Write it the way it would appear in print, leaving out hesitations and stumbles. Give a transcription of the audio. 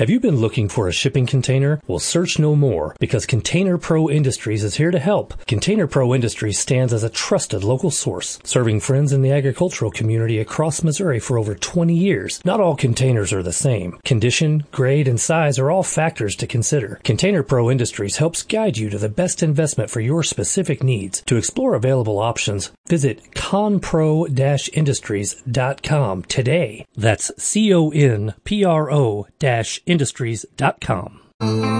Have you been looking for a shipping container? Well, search no more, because Container Pro Industries is here to help. Container Pro Industries stands as a trusted local source, serving friends in the agricultural community across Missouri for over 20 years. Not all containers are the same. Condition, grade, and size are all factors to consider. Container Pro Industries helps guide you to the best investment for your specific needs. To explore available options, visit conpro-industries.com today. That's CONPRO-industries.com.